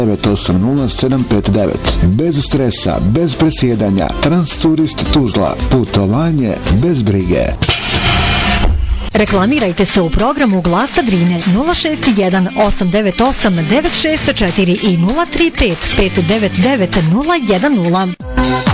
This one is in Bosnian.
980-759. Bez stresa, bez presjedanja. Transturist Tuzla. Putovanje bez brige. Reklamirajte se u programu Glasa Drine 061 898 964 i 035 599 010.